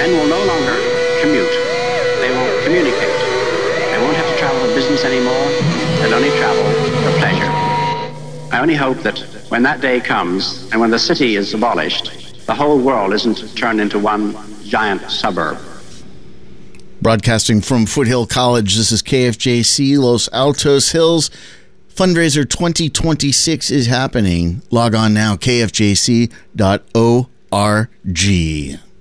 Men will no longer commute. They will communicate. They won't have to travel for business anymore. They'll only travel for pleasure. I only hope that when that day comes and when the city is abolished, the whole world isn't turned into one giant suburb. Broadcasting from Foothill College, this is KFJC Los Altos Hills. Fundraiser 2026 is happening. Log on now, kfjc.org.